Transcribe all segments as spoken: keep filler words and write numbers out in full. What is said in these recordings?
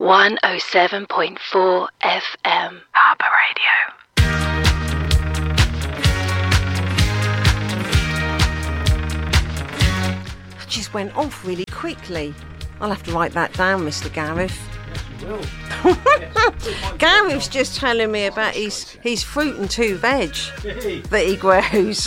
one oh seven point four F M. Harbour Radio. Just went off really quickly. I'll have to write that down, Mister Gareth. Yes, you will. Yes. Gareth's just telling me about his, his fruit and two veg that he grows.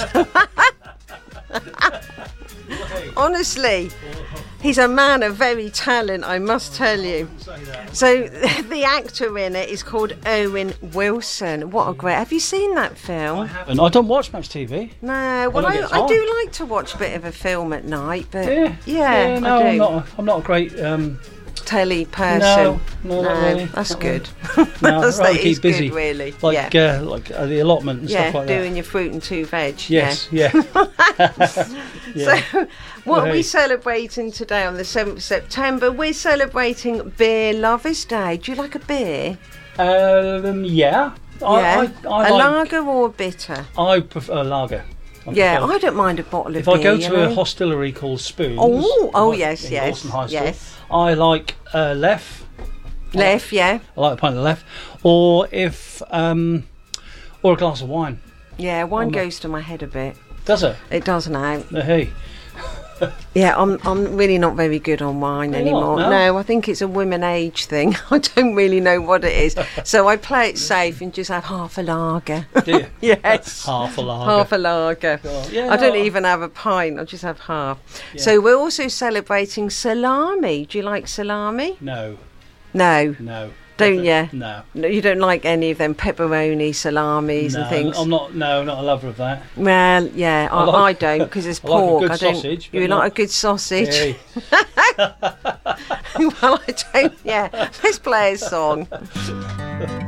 Honestly, he's a man of very talent, I must tell you. So the actor in it is called Owen Wilson. What a great... Have you seen that film? I haven't. I don't watch much T V. No, well, I, I, I do like to watch a bit of a film at night, but Yeah, yeah, yeah no, I do. I'm not. A, I'm not a great. Um, telly person. No, no, not really. That's Not good. really. No, That's I'd rather that is keep busy. good, really. Like, yeah, uh, like uh, the allotment and yeah, stuff like doing that. your fruit and two veg. Yes, yeah. yeah. So, what are we Hey. celebrating today on the seventh of September? We're celebrating Beer Lovers Day. Do you like a beer? Um, yeah. I, yeah. I, I a like, lager or a bitter? I prefer lager. I Yeah, prefer- I don't mind a bottle of If beer. I go you to know? a hostelry called Spoons, Oh, oh in- yes, in yes, Dawson High School, yes. I like uh, Lef. Left, yeah. I like a pint of Lef, or if um, or a glass of wine. Yeah, wine Oh, no. goes to my head a bit. Does it? It does now. Uh, hey, Yeah, I'm I'm really not very good on wine You're anymore. not, no? no? I think it's a women age thing. I don't really know what it is. So I play it safe and just have half a lager. do you? Yes. Half a lager. Half a lager. Oh, yeah, I don't no, even have a pint. I just have half. Yeah. So we're also celebrating salami. Do you like salami? No, No. no. Don't you? No. No, you don't like any of them pepperoni salamis No, and things? I'm not. No, not a lover of that. Well, yeah, I, I I, like- don't because it's I like a pork. good I don't. sausage, but You not- like a good sausage? Hey. Well, I don't. Yeah, let's play a song.